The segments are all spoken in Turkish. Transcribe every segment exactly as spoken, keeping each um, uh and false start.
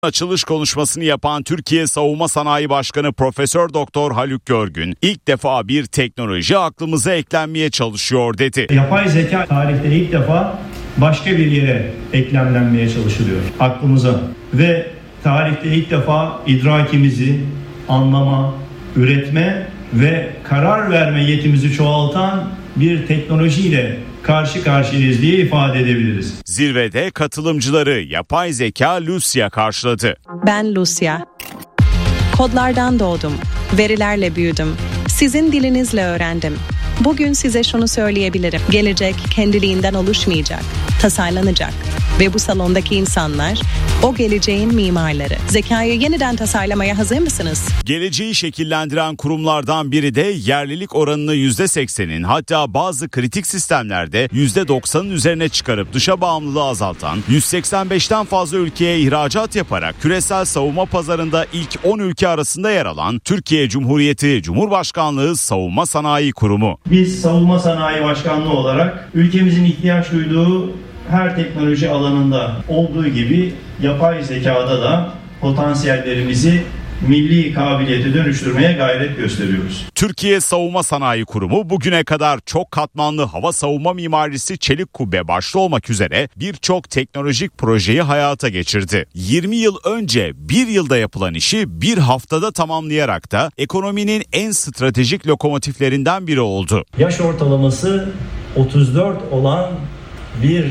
Açılış konuşmasını yapan Türkiye Savunma Sanayi Başkanı Profesör Doktor Haluk Görgün, ilk defa bir teknoloji aklımıza eklenmeye çalışıyor dedi. Yapay zeka tarihte ilk defa başka bir yere eklemlenmeye çalışılıyor aklımıza ve tarihte ilk defa idrakimizi anlama, üretme ve karar verme yetimizi çoğaltan bir teknolojiyle karşı karşıyayız diye ifade edebiliriz. Zirvede katılımcıları yapay zeka Lucia karşıladı. Ben Lucia. Kodlardan doğdum, verilerle büyüdüm, sizin dilinizle öğrendim. Bugün size şunu söyleyebilirim. Gelecek kendiliğinden oluşmayacak, tasarlanacak. Ve bu salondaki insanlar o geleceğin mimarları. Zekayı yeniden tasarlamaya hazır mısınız? Geleceği şekillendiren kurumlardan biri de yerlilik oranını yüzde seksenin, hatta bazı kritik sistemlerde yüzde doksanın üzerine çıkarıp dışa bağımlılığı azaltan, yüz seksen beşten fazla ülkeye ihracat yaparak küresel savunma pazarında ilk on ülke arasında yer alan Türkiye Cumhuriyeti Cumhurbaşkanlığı Savunma Sanayi Kurumu. Biz Savunma Sanayi Başkanlığı olarak ülkemizin ihtiyaç duyduğu her teknoloji alanında olduğu gibi yapay zekada da potansiyellerimizi milli kabiliyete dönüştürmeye gayret gösteriyoruz. Türkiye Savunma Sanayi Kurumu bugüne kadar çok katmanlı hava savunma mimarisi çelik kubbe başta olmak üzere birçok teknolojik projeyi hayata geçirdi. yirmi yıl önce bir yılda yapılan işi bir haftada tamamlayarak da ekonominin en stratejik lokomotiflerinden biri oldu. Yaş ortalaması otuz dört olan bir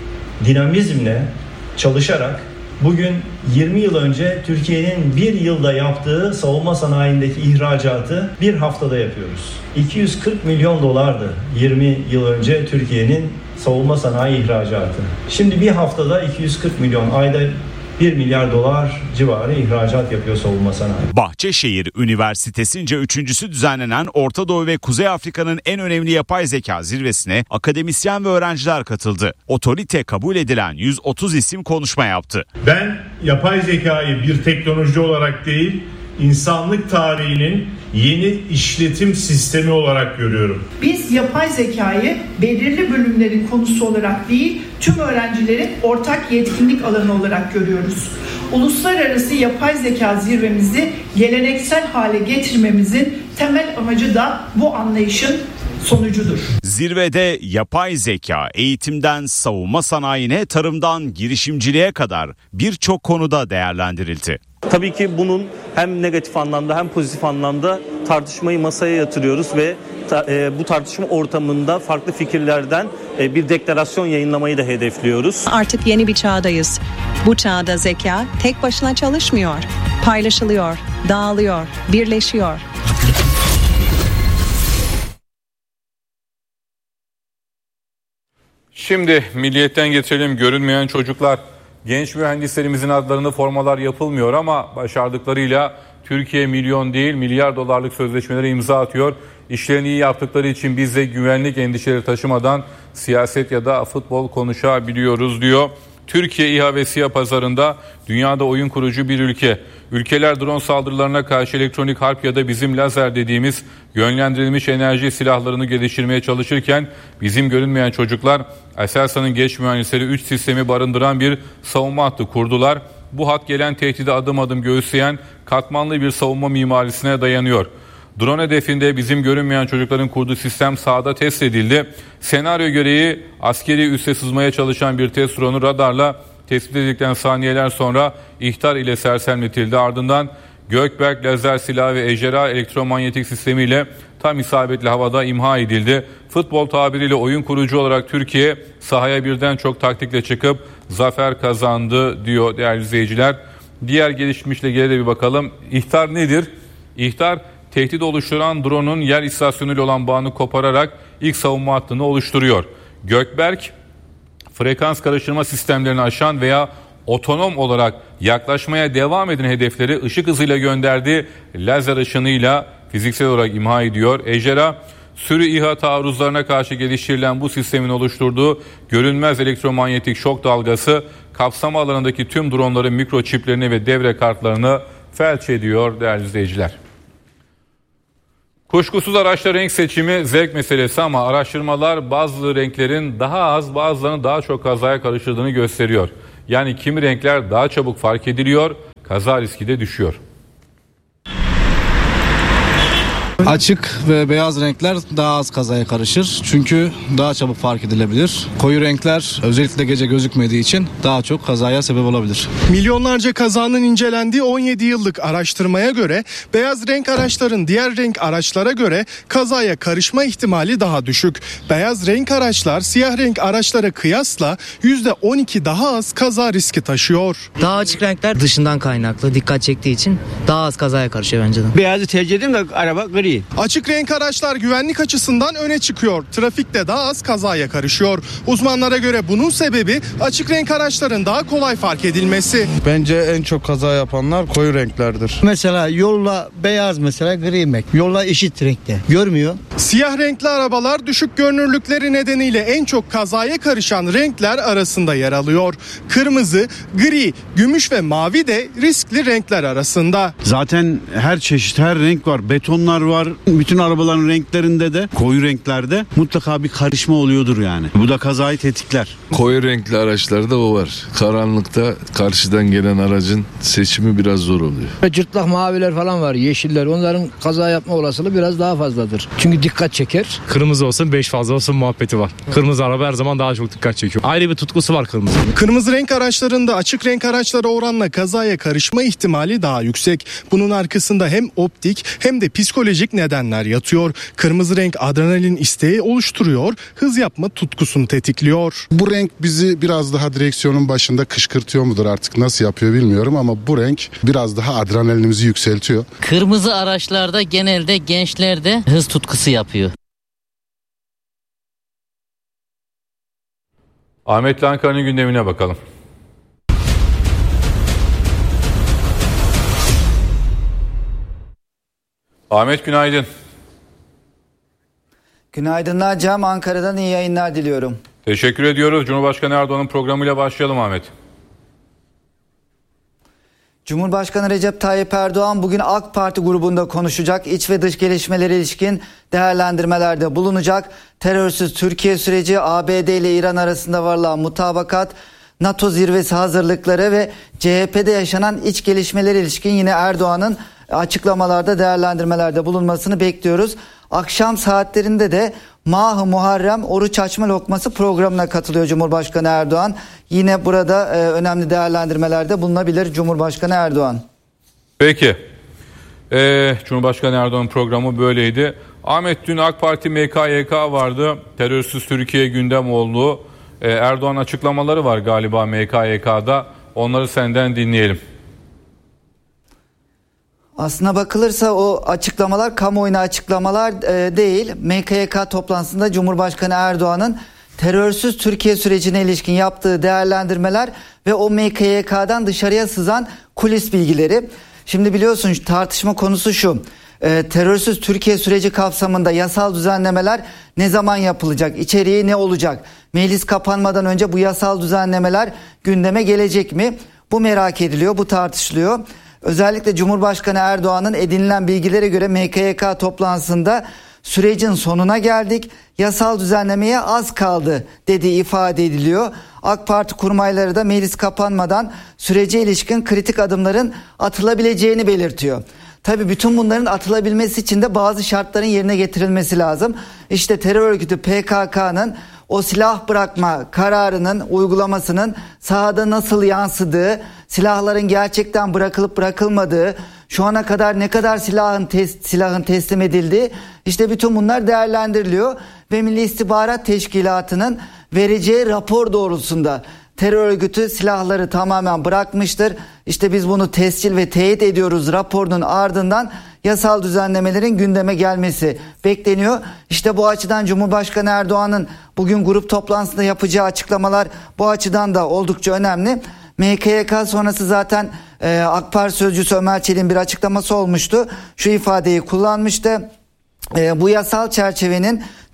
dinamizmle çalışarak bugün yirmi yıl önce Türkiye'nin bir yılda yaptığı savunma sanayindeki ihracatı bir haftada yapıyoruz. iki yüz kırk milyon dolardı yirmi yıl önce Türkiye'nin savunma sanayi ihracatı. Şimdi bir haftada iki yüz kırk milyon, ayda bir milyar dolar civarı ihracat yapıyor savunma sanayi. Bahçeşehir Üniversitesi'nce üçüncüsü düzenlenen Orta Doğu ve Kuzey Afrika'nın en önemli yapay zeka zirvesine akademisyen ve öğrenciler katıldı. Otorite kabul edilen yüz otuz isim konuşma yaptı. Ben yapay zekayı bir teknoloji olarak değil, insanlık tarihinin yeni işletim sistemi olarak görüyorum. Biz yapay zekayı belirli bölümlerin konusu olarak değil, tüm öğrencilerin ortak yetkinlik alanı olarak görüyoruz. Uluslararası yapay zeka zirvemizi geleneksel hale getirmemizin temel amacı da bu anlayışın sonucudur. Zirvede yapay zeka eğitimden savunma sanayine, tarımdan girişimciliğe kadar birçok konuda değerlendirildi. Tabii ki bunun hem negatif anlamda hem pozitif anlamda tartışmayı masaya yatırıyoruz ve ta, e, bu tartışma ortamında farklı fikirlerden e, bir deklarasyon yayınlamayı da hedefliyoruz. Artık yeni bir çağdayız. Bu çağda zeka tek başına çalışmıyor. Paylaşılıyor, dağılıyor, birleşiyor. Şimdi Milliyet'ten getirelim görünmeyen çocuklar. Genç mühendislerimizin adlarında formalar yapılmıyor ama başardıklarıyla Türkiye milyon değil milyar dolarlık sözleşmelere imza atıyor. İşlerini iyi yaptıkları için biz de güvenlik endişeleri taşımadan siyaset ya da futbol konuşabiliyoruz diyor. Türkiye İHA ve SİHA pazarında dünyada oyun kurucu bir ülke. Ülkeler drone saldırılarına karşı elektronik harp ya da bizim lazer dediğimiz yönlendirilmiş enerji silahlarını geliştirmeye çalışırken bizim görünmeyen çocuklar Aselsan'ın genç mühendisleri üç sistemi barındıran bir savunma hattı kurdular. Bu hat gelen tehdidi adım adım göğüsleyen katmanlı bir savunma mimarisine dayanıyor. Drone hedefinde bizim görünmeyen çocukların kurduğu sistem sahada test edildi. Senaryo gereği askeri üsse sızmaya çalışan bir test drone'u radarla tespit edildikten saniyeler sonra ihtar ile sersemletildi. Ardından Gökberk lazer silahı ve Ejderha elektromanyetik sistemiyle tam isabetli havada imha edildi. Futbol tabiriyle oyun kurucu olarak Türkiye sahaya birden çok taktikle çıkıp zafer kazandı diyor değerli izleyiciler. Diğer gelişmişle bir bakalım. İhtar nedir? İhtar tehdit oluşturan drone'un yer istasyonuyla olan bağını kopararak ilk savunma hattını oluşturuyor. Gökberk frekans karıştırma sistemlerini aşan veya otonom olarak yaklaşmaya devam eden hedefleri ışık hızıyla gönderdiği lazer ışınıyla fiziksel olarak imha ediyor. Ejderha sürü İHA taarruzlarına karşı geliştirilen bu sistemin oluşturduğu görünmez elektromanyetik şok dalgası kapsama alanındaki tüm dronların mikroçiplerini ve devre kartlarını felç ediyor değerli izleyiciler. Kuşkusuz araçta renk seçimi zevk meselesi ama araştırmalar bazı renklerin daha az bazılarının daha çok kazaya karıştırdığını gösteriyor. Yani kimi renkler daha çabuk fark ediliyor, kaza riski de düşüyor. Açık ve beyaz renkler daha az kazaya karışır. Çünkü daha çabuk fark edilebilir. Koyu renkler özellikle gece gözükmediği için daha çok kazaya sebep olabilir. Milyonlarca kazanın incelendiği on yedi yıllık araştırmaya göre beyaz renk araçların diğer renk araçlara göre kazaya karışma ihtimali daha düşük. Beyaz renk araçlar siyah renk araçlara kıyasla yüzde on iki daha az kaza riski taşıyor. Daha açık renkler dışından kaynaklı, dikkat çektiği için daha az kazaya karışıyor bence de. Beyazı tercih edeyim de araba gri. Açık renk araçlar güvenlik açısından öne çıkıyor. Trafikte daha az kazaya karışıyor. Uzmanlara göre bunun sebebi açık renk araçların daha kolay fark edilmesi. Bence en çok kaza yapanlar koyu renklerdir. Mesela yolla beyaz, mesela gri renk. Yolla eşit renkte. Görmüyor. Siyah renkli arabalar düşük görünürlükleri nedeniyle en çok kazaya karışan renkler arasında yer alıyor. Kırmızı, gri, gümüş ve mavi de riskli renkler arasında. Zaten her çeşit, her renk var. Betonlar var. Bütün arabaların renklerinde de, koyu renklerde mutlaka bir karışma oluyordur yani. Bu da kazayı tetikler. Koyu renkli araçlarda o var. Karanlıkta karşıdan gelen aracın seçimi biraz zor oluyor. Cırtlak maviler falan var, yeşiller. Onların kaza yapma olasılığı biraz daha fazladır. Çünkü dikkat çeker. Kırmızı olsun beş fazla olsun muhabbeti var. Kırmızı araba her zaman daha çok dikkat çekiyor. Ayrı bir tutkusu var kırmızı. Kırmızı renk araçlarında açık renk araçlara oranla kazaya karışma ihtimali daha yüksek. Bunun arkasında hem optik hem de psikolojik nedenler yatıyor. Kırmızı renk adrenalin isteği oluşturuyor, hız yapma tutkusunu tetikliyor. Bu renk bizi biraz daha direksiyonun başında kışkırtıyor mudur artık, nasıl yapıyor bilmiyorum ama bu renk biraz daha adrenalinimizi yükseltiyor. Kırmızı araçlarda genelde gençlerde hız tutkusu yapıyor. Ahmet Ankara'nın gündemine bakalım. Ahmet günaydın. Günaydınlar Cem, Ankara'dan iyi yayınlar diliyorum. Teşekkür ediyoruz. Cumhurbaşkanı Erdoğan'ın programıyla başlayalım Ahmet. Cumhurbaşkanı Recep Tayyip Erdoğan bugün AK Parti grubunda konuşacak. İç ve dış gelişmelere ilişkin değerlendirmelerde bulunacak. Terörsüz Türkiye süreci, A B D ile İran arasında varılan mutabakat, NATO zirvesi hazırlıkları ve C H P'de yaşanan iç gelişmelere ilişkin yine Erdoğan'ın açıklamalarda, değerlendirmelerde bulunmasını bekliyoruz. Akşam saatlerinde de Mah-ı Muharrem oruç açma lokması programına katılıyor Cumhurbaşkanı Erdoğan. Yine burada e, önemli değerlendirmelerde bulunabilir Cumhurbaşkanı Erdoğan. Peki. Ee, Cumhurbaşkanı Erdoğan programı böyleydi. Ahmet, dün AK Parti M K Y K vardı. Terörsüz Türkiye gündem oldu. Ee, Erdoğan açıklamaları var galiba M K Y K'da. Onları senden dinleyelim. Aslına bakılırsa o açıklamalar kamuoyuna açıklamalar e, değil. M K Y K toplantısında Cumhurbaşkanı Erdoğan'ın terörsüz Türkiye sürecine ilişkin yaptığı değerlendirmeler ve o M K Y K'dan dışarıya sızan kulis bilgileri. Şimdi biliyorsun tartışma konusu şu. E, terörsüz Türkiye süreci kapsamında yasal düzenlemeler ne zaman yapılacak? İçeriği ne olacak? Meclis kapanmadan önce bu yasal düzenlemeler gündeme gelecek mi? Bu merak ediliyor, bu tartışılıyor. Özellikle Cumhurbaşkanı Erdoğan'ın edinilen bilgilere göre M K Y K toplantısında sürecin sonuna geldik, yasal düzenlemeye az kaldı dediği ifade ediliyor. AK Parti kurmayları da meclis kapanmadan sürece ilişkin kritik adımların atılabileceğini belirtiyor. Tabii bütün bunların atılabilmesi için de bazı şartların yerine getirilmesi lazım. İşte terör örgütü P K K'nın o silah bırakma kararının uygulamasının sahada nasıl yansıdığı, silahların gerçekten bırakılıp bırakılmadığı, şu ana kadar ne kadar silahın tes- silahın teslim edildiği, işte bütün bunlar değerlendiriliyor ve Milli İstihbarat Teşkilatı'nın vereceği rapor doğrultusunda terör örgütü silahları tamamen bırakmıştır. İşte biz bunu tescil ve teyit ediyoruz raporunun ardından yasal düzenlemelerin gündeme gelmesi bekleniyor. İşte bu açıdan Cumhurbaşkanı Erdoğan'ın bugün grup toplantısında yapacağı açıklamalar bu açıdan da oldukça önemli. M K Y K sonrası zaten e, AK Parti sözcüsü Ömer Çelik'in bir açıklaması olmuştu. Şu ifadeyi kullanmıştı. E, bu yasal çerçevenin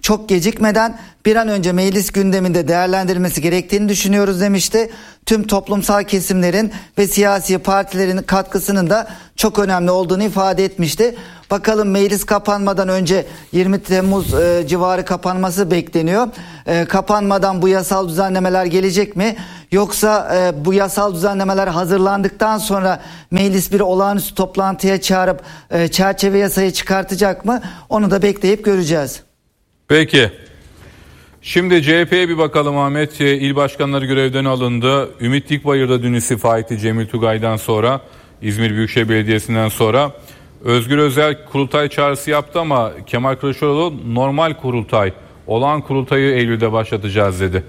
çok gecikmeden bir an önce meclis gündeminde değerlendirilmesi gerektiğini düşünüyoruz demişti. Tüm toplumsal kesimlerin ve siyasi partilerin katkısının da çok önemli olduğunu ifade etmişti. Bakalım meclis kapanmadan önce yirmi Temmuz e, civarı kapanması bekleniyor. E, kapanmadan bu yasal düzenlemeler gelecek mi? Yoksa e, bu yasal düzenlemeler hazırlandıktan sonra meclis bir olağanüstü toplantıya çağırıp e, çerçeve yasayı çıkartacak mı? Onu da bekleyip göreceğiz. Peki. Şimdi C H P'ye bir bakalım Ahmet. İl başkanları görevden alındı. Ümit Dikbayır da dün istifa etti Cemil Tugay'dan sonra. İzmir Büyükşehir Belediyesi'nden sonra. Özgür Özel kurultay çağrısı yaptı ama Kemal Kılıçdaroğlu normal kurultay, olağan kurultayı Eylül'de başlatacağız dedi.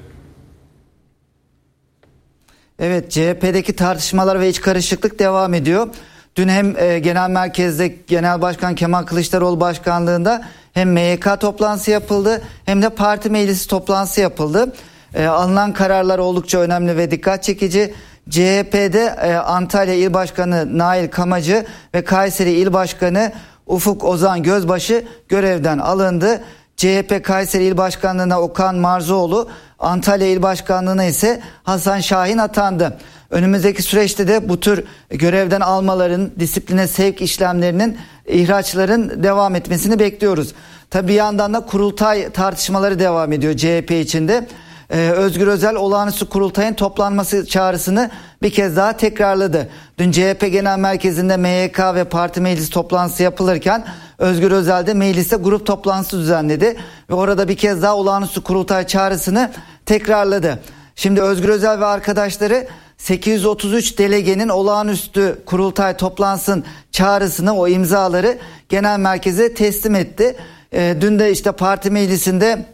Evet, C H P'deki tartışmalar ve iç karışıklık devam ediyor. Dün hem e, genel merkezde Genel Başkan Kemal Kılıçdaroğlu başkanlığında hem M Y K toplantısı yapıldı hem de parti meclisi toplantısı yapıldı. E, alınan kararlar oldukça önemli ve dikkat çekici. C H P'de e, Antalya İl Başkanı Nail Kamacı ve Kayseri İl Başkanı Ufuk Ozan Gözbaşı görevden alındı. C H P Kayseri İl Başkanlığı'na Okan Marzoğlu, Antalya İl Başkanlığı'na ise Hasan Şahin atandı. Önümüzdeki süreçte de bu tür görevden almaların, disipline sevk işlemlerinin, ihraçların devam etmesini bekliyoruz. Tabii bir yandan da kurultay tartışmaları devam ediyor C H P içinde. Ee, Özgür Özel olağanüstü kurultayın toplanması çağrısını bir kez daha tekrarladı. Dün C H P Genel Merkezi'nde M Y K ve parti meclis toplantısı yapılırken Özgür Özel de mecliste grup toplantısı düzenledi ve orada bir kez daha olağanüstü kurultay çağrısını tekrarladı. Şimdi Özgür Özel ve arkadaşları sekiz yüz otuz üç delegenin olağanüstü kurultay toplansın çağrısını, o imzaları genel merkeze teslim etti. E, dün de işte parti meclisinde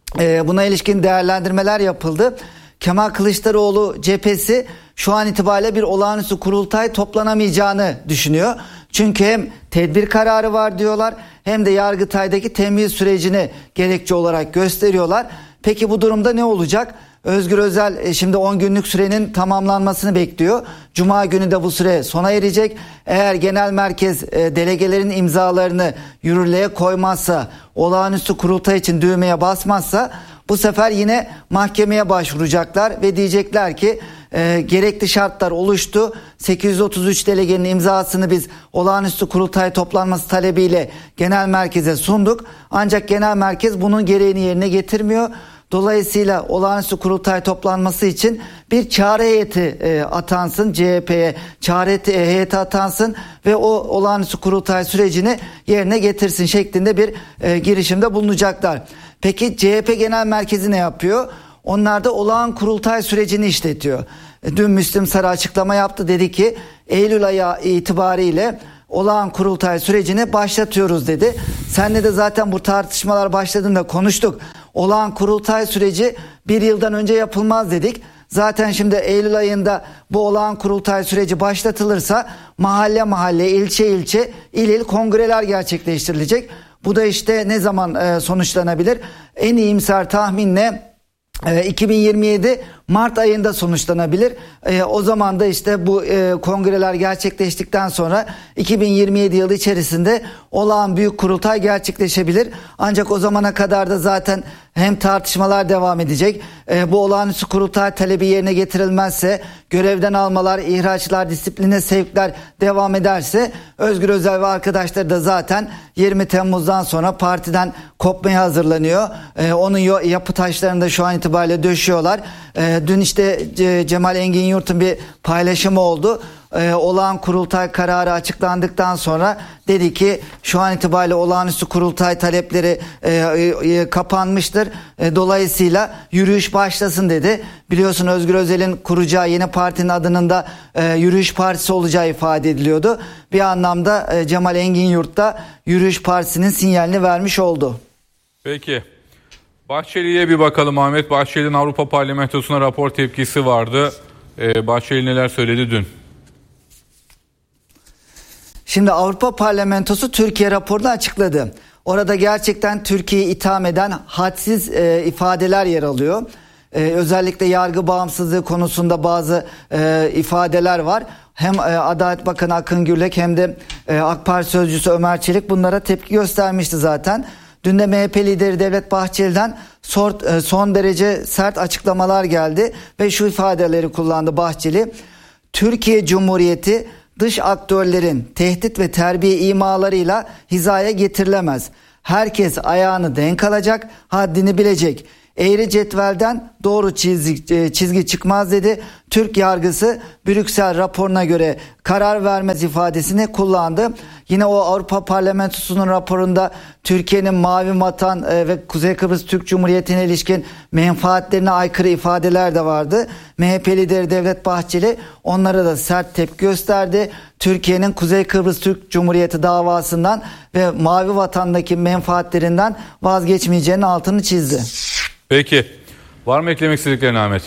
e, buna ilişkin değerlendirmeler yapıldı. Kemal Kılıçdaroğlu cephesi şu an itibariyle bir olağanüstü kurultay toplanamayacağını düşünüyor. Çünkü hem tedbir kararı var diyorlar hem de Yargıtay'daki temyiz sürecini gerekçe olarak gösteriyorlar. Peki bu durumda ne olacak? Özgür Özel şimdi on günlük sürenin tamamlanmasını bekliyor. Cuma günü de bu süre sona erecek. Eğer genel merkez e, delegelerin imzalarını yürürlüğe koymazsa, olağanüstü kurultay için düğmeye basmazsa bu sefer yine mahkemeye başvuracaklar ve diyecekler ki e, gerekli şartlar oluştu. sekiz yüz otuz üç delegenin imzasını biz olağanüstü kurultay toplanması talebiyle genel merkeze sunduk. Ancak genel merkez bunun gereğini yerine getirmiyor. Dolayısıyla olağanüstü kurultay toplanması için bir çağrı heyeti e, atansın, C H P'ye çağrı heyeti atansın ve o olağanüstü kurultay sürecini yerine getirsin şeklinde bir e, girişimde bulunacaklar. Peki C H P Genel Merkezi ne yapıyor? Onlar da olağan kurultay sürecini işletiyor. E, dün Müslüm Sarı açıklama yaptı, dedi ki Eylül ayı itibariyle olağan kurultay sürecini başlatıyoruz dedi. Seninle de zaten bu tartışmalar başladığında konuştuk. Olağan kurultay süreci bir yıldan önce yapılmaz dedik. Zaten şimdi Eylül ayında bu olağan kurultay süreci başlatılırsa mahalle mahalle, ilçe ilçe, il il kongreler gerçekleştirilecek. Bu da işte ne zaman e, sonuçlanabilir? En iyimser tahminle e, iki bin yirmi yedi Mart ayında sonuçlanabilir. E, o zaman da işte bu e, kongreler gerçekleştikten sonra iki bin yirmi yedi yılı içerisinde olağan büyük kurultay gerçekleşebilir. Ancak o zamana kadar da zaten hem tartışmalar devam edecek. E, bu olağanüstü kurultay talebi yerine getirilmezse, görevden almalar, ihraçlar, disipline sevkler devam ederse Özgür Özel ve arkadaşları da zaten yirmi Temmuz'dan sonra partiden kopmaya hazırlanıyor. E, onun yapı taşlarını da şu an itibariyle döşüyorlar. E, dün işte Cemal Engin Yurt'un bir paylaşımı oldu. Ee, olağan kurultay kararı açıklandıktan sonra dedi ki şu an itibariyle olağanüstü kurultay talepleri e, e, kapanmıştır. E, dolayısıyla yürüyüş başlasın dedi. Biliyorsun Özgür Özel'in kuracağı yeni partinin adının da e, Yürüyüş Partisi olacağı ifade ediliyordu. Bir anlamda e, Cemal Engin Yurt da Yürüyüş Partisi'nin sinyalini vermiş oldu. Peki. Bahçeli'ye bir bakalım Ahmet. Bahçeli'nin Avrupa Parlamentosu'na rapor tepkisi vardı. Ee, Bahçeli neler söyledi dün? Şimdi Avrupa Parlamentosu Türkiye raporunu açıkladı. Orada gerçekten Türkiye'yi itham eden hadsiz e, ifadeler yer alıyor. E, özellikle yargı bağımsızlığı konusunda bazı e, ifadeler var. Hem e, Adalet Bakanı Akın Gürlek hem de e, AK Parti Sözcüsü Ömer Çelik bunlara tepki göstermişti zaten. Dün de M H P lideri Devlet Bahçeli'den son derece sert açıklamalar geldi ve şu ifadeleri kullandı Bahçeli. Türkiye Cumhuriyeti dış aktörlerin tehdit ve terbiye imalarıyla hizaya getirilemez. Herkes ayağını denk alacak, haddini bilecek. Eğri cetvelden doğru çizgi, çizgi çıkmaz dedi. Türk yargısı Brüksel raporuna göre karar vermez ifadesini kullandı. Yine o Avrupa Parlamentosu'nun raporunda Türkiye'nin Mavi Vatan ve Kuzey Kıbrıs Türk Cumhuriyeti'ne ilişkin menfaatlerine aykırı ifadeler de vardı. M H P lideri Devlet Bahçeli onlara da sert tepki gösterdi. Türkiye'nin Kuzey Kıbrıs Türk Cumhuriyeti davasından ve Mavi Vatan'daki menfaatlerinden vazgeçmeyeceğinin altını çizdi. Peki. Var mı eklemek istediklerin Ahmet?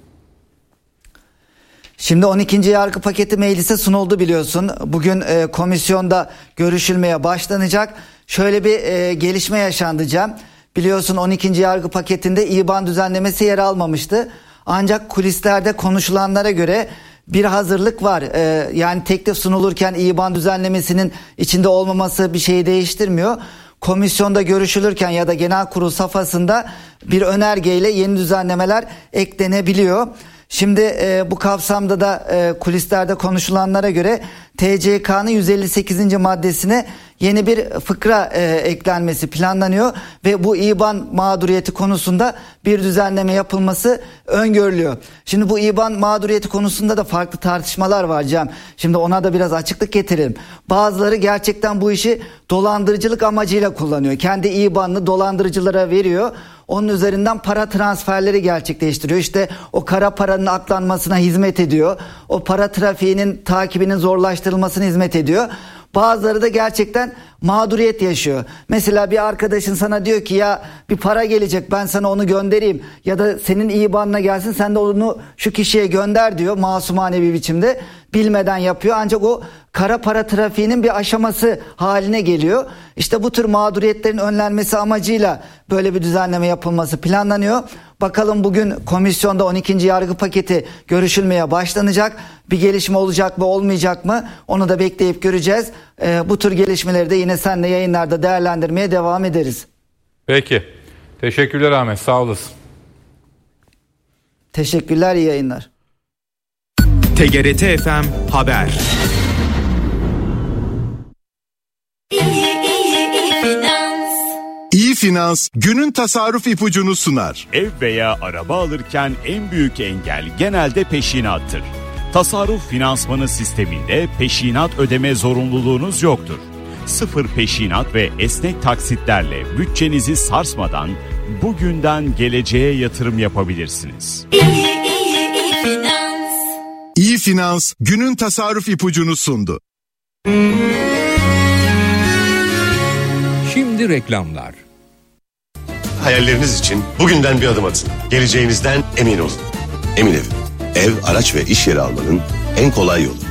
Şimdi on ikinci yargı paketi meclise sunuldu biliyorsun. Bugün e, komisyonda görüşülmeye başlanacak. Şöyle bir e, gelişme yaşandı Cem. Biliyorsun on ikinci yargı paketinde İBAN düzenlemesi yer almamıştı. Ancak kulislerde konuşulanlara göre bir hazırlık var. E, yani teklif sunulurken İBAN düzenlemesinin içinde olmaması bir şeyi değiştirmiyor. Komisyonda görüşülürken ya da genel kurul safhasında bir önergeyle yeni düzenlemeler eklenebiliyor. Şimdi e, bu kapsamda da e, kulislerde konuşulanlara göre T C K'nın yüz elli sekizinci maddesine yeni bir fıkra e, eklenmesi planlanıyor ve bu İBAN mağduriyeti konusunda bir düzenleme yapılması öngörülüyor. Şimdi bu İBAN mağduriyeti konusunda da farklı tartışmalar var Cem. Şimdi ona da biraz açıklık getirelim. Bazıları gerçekten bu işi dolandırıcılık amacıyla kullanıyor. Kendi İBAN'ını dolandırıcılara veriyor. Onun üzerinden para transferleri gerçekleştiriyor. İşte o kara paranın aklanmasına hizmet ediyor. O para trafiğinin takibinin zorlaştırılmasına hizmet ediyor. Bazıları da gerçekten mağduriyet yaşıyor. Mesela bir arkadaşın sana diyor ki ya bir para gelecek ben sana onu göndereyim. Ya da senin İBAN'ına gelsin sen de onu şu kişiye gönder diyor masumane bir biçimde. Bilmeden yapıyor ancak o kara para trafiğinin bir aşaması haline geliyor. İşte bu tür mağduriyetlerin önlenmesi amacıyla böyle bir düzenleme yapılması planlanıyor. Bakalım bugün komisyonda on ikinci yargı paketi görüşülmeye başlanacak. Bir gelişme olacak mı olmayacak mı onu da bekleyip göreceğiz. Ee, bu tür gelişmeleri de yine seninle yayınlarda değerlendirmeye devam ederiz. Peki. Teşekkürler Ahmet, sağ olasın. Teşekkürler, iyi yayınlar. T G R T F M Haber. İyi, iyi, iyi finans. İyi Finans günün tasarruf ipucunu sunar. Ev veya araba alırken en büyük engel genelde peşinattır. Tasarruf finansmanı sisteminde peşinat ödeme zorunluluğunuz yoktur. Sıfır peşinat ve esnek taksitlerle bütçenizi sarsmadan bugünden geleceğe yatırım yapabilirsiniz. İyi, iyi, iyi finans. İyi Finans günün tasarruf ipucunu sundu. Şimdi reklamlar. Hayalleriniz için bugünden bir adım atın. Geleceğinizden emin olun. Emin Ev. Ev, araç ve iş yeri almanın en kolay yolu.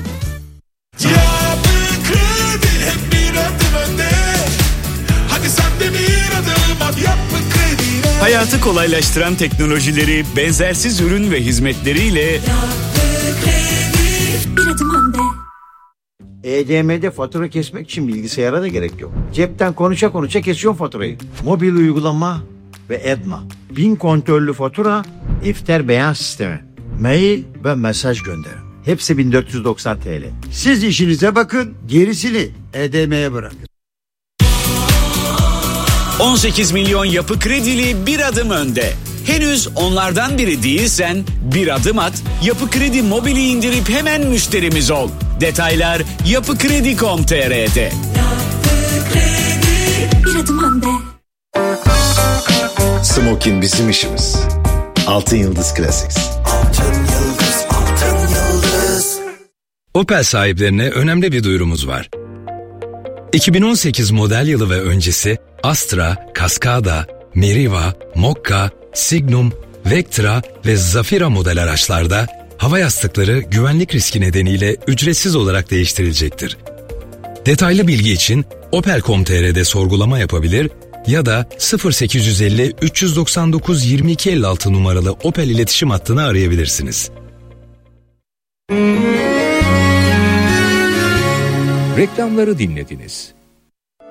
Yapı Kredi hep bir adım önde. Hadi sen de bir adım at, Yapı Kredi'yle. Hayatı kolaylaştıran teknolojileri, benzersiz ürün ve hizmetleriyle Yapı Kredi bir adım önde. E D M'de fatura kesmek için bilgisayara da gerek yok. Cepten konuşa konuşa kesiyor faturayı. Mobil uygulama ve Edma. Bin kontörlü fatura, iftar beyan sistemi. Mail ve mesaj gönderin. Hepsi bin dört yüz doksan T L. Siz işinize bakın, gerisini E D M'ye bırakın. on sekiz milyon Yapı Kredili bir adım önde. Henüz onlardan biri değilsen bir adım at, Yapı Kredi mobili indirip hemen müşterimiz ol. Detaylar yapıkredi nokta com nokta t r'de. Yapı Kredi bir adım önde. Smokin bizim işimiz. Altın Yıldız Classics. Altın yıldız, altın yıldız. Opel sahiplerine önemli bir duyurumuz var. iki bin on sekiz model yılı ve öncesi Astra, Cascada, Meriva, Mokka, Signum, Vectra ve Zafira model araçlarda hava yastıkları güvenlik riski nedeniyle ücretsiz olarak değiştirilecektir. Detaylı bilgi için opel nokta com nokta t r'de sorgulama yapabilir ya da sıfır sekiz yüz elli üç yüz doksan dokuz yirmi iki elli altı numaralı Opel iletişim hattını arayabilirsiniz. Reklamları dinlediniz.